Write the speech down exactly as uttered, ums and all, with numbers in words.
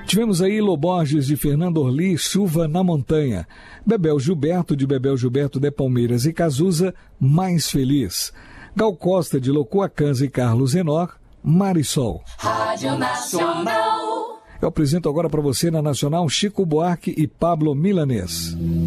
Tivemos aí Loborges de Fernando Orli, Chuva na Montanha. Bebel Gilberto de Bebel Gilberto de Palmeiras e Cazuza, Mais Feliz. Gal Costa de Locoacans e Carlos Enor, Marisol. Rádio Nacional. Eu apresento agora para você na Nacional Chico Buarque e Pablo Milanês.